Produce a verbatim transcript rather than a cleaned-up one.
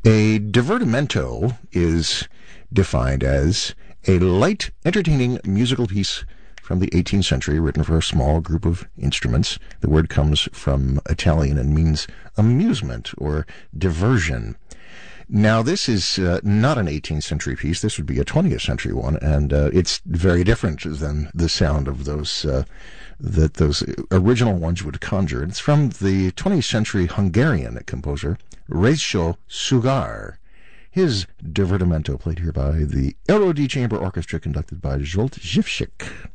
A divertimento is defined as a light, entertaining musical piece from the eighteenth century written for a small group of instruments. The word comes from Italian and means amusement or diversion. Now, this is uh, not an eighteenth century piece. This would be a twentieth century one, and uh, it's very different than the sound of those uh, that those original ones would conjure. It's from the twentieth century Hungarian composer Rajko Sugar. His divertimento played here by the Aero D Chamber Orchestra, conducted by Zsolt Zsifsik.